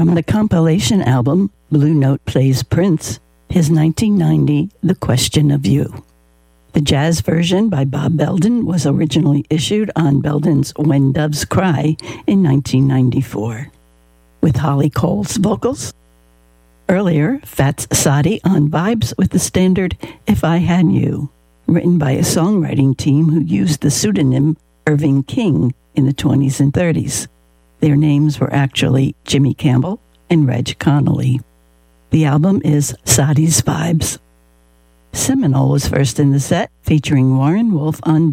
From the compilation album Blue Note Plays Prince, his 1990 The Question of You. The jazz version by Bob Belden was originally issued on Belden's When Doves Cry in 1994, with Holly Cole's vocals. Earlier, Fats Sadi on Vibes with the standard If I Had You, written by a songwriting team who used the pseudonym Irving King in the 20s and 30s. Their names were actually Jimmy Campbell and Reg Connolly. The album is Sadi's Vibes. Seminole was first in the set, featuring Warren Wolf on